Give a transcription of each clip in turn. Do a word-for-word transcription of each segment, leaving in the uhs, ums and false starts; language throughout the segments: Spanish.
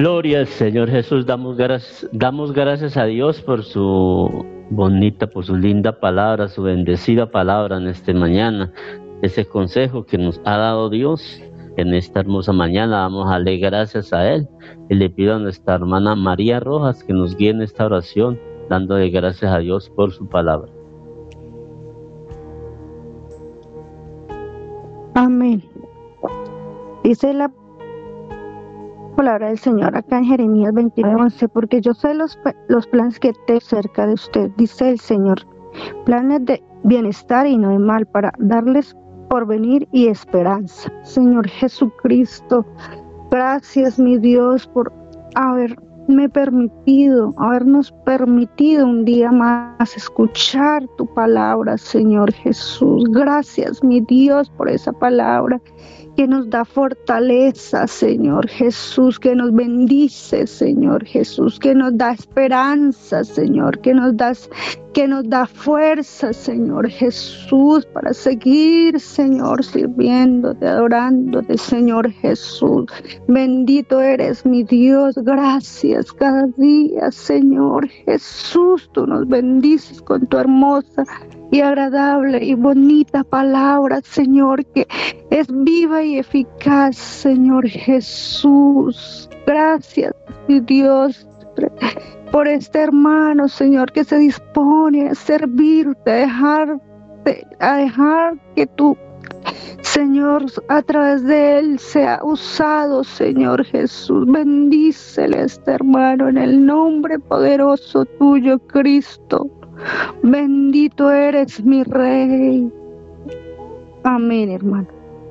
Gloria al Señor Jesús, damos gracias, damos gracias a Dios por su bonita, por su linda palabra, su bendecida palabra en esta mañana, ese consejo que nos ha dado Dios en esta hermosa mañana. Vamos a darle gracias a Él y le pido a nuestra hermana María Rojas que nos guíe en esta oración, dándole gracias a Dios por su palabra. Amén. Dice la palabra del Señor acá en Jeremías veintinueve once, porque yo sé los, los planes que tengo cerca de usted, dice el Señor, planes de bienestar y no de mal, para darles porvenir y esperanza. Señor Jesucristo, gracias, mi Dios, por haberme permitido, habernos permitido un día más escuchar tu palabra, Señor Jesús. Gracias, mi Dios, por esa palabra que nos da fortaleza, Señor Jesús, que nos bendice, Señor Jesús, que nos da esperanza, Señor, que nos das, que nos da fuerza, Señor Jesús, para seguir, Señor, sirviéndote, adorándote, Señor Jesús. Bendito eres, mi Dios, gracias cada día, Señor Jesús, tú nos bendices con tu hermosa y agradable y bonita palabra, Señor, que es viva y eficaz, Señor Jesús. Gracias, mi Dios, por este hermano, Señor, que se dispone a servirte, a dejarte, a dejar que tú, Señor, a través de él sea usado, Señor Jesús. Bendícele a este hermano en el nombre poderoso tuyo, Cristo. Bendito eres, mi Rey. Amén, hermano.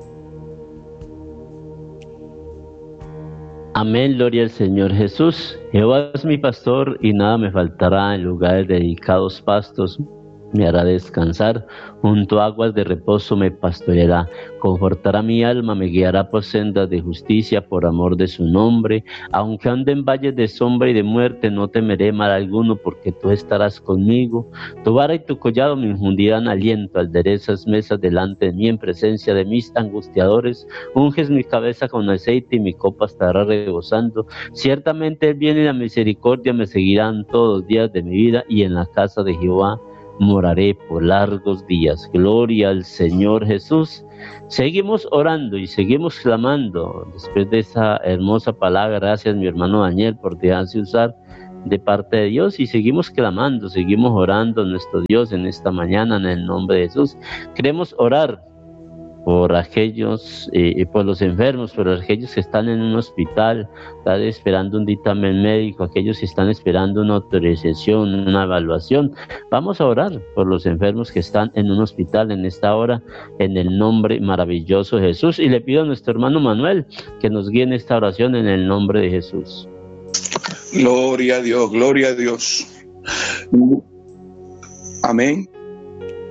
Amén, gloria al Señor Jesús. Jehová es mi pastor y nada me faltará. En lugares dedicados pastos me hará descansar, junto a aguas de reposo me pastoreará, confortará mi alma, me guiará por sendas de justicia, por amor de su nombre. Aunque ande en valles de sombra y de muerte, no temeré mal alguno, porque tú estarás conmigo. Tu vara y tu collado me infundirán aliento, aderezas mesas delante de mí en presencia de mis angustiadores, unges mi cabeza con aceite y mi copa estará rebosando. Ciertamente el bien y la misericordia me seguirán todos los días de mi vida, y en la casa de Jehová moraré por largos días. Gloria al Señor Jesús. Seguimos orando y seguimos clamando después de esa hermosa palabra. Gracias, mi hermano Daniel, por dejarse usar de parte de Dios, y seguimos clamando, seguimos orando a nuestro Dios en esta mañana en el nombre de Jesús. Queremos orar por aquellos, eh, por los enfermos, por aquellos que están en un hospital, están esperando un dictamen médico, aquellos que están esperando una autorización, una evaluación. Vamos a orar por los enfermos que están en un hospital en esta hora, en el nombre maravilloso de Jesús. Y le pido a nuestro hermano Manuel que nos guíe en esta oración en el nombre de Jesús. Gloria a Dios, gloria a Dios. Amén.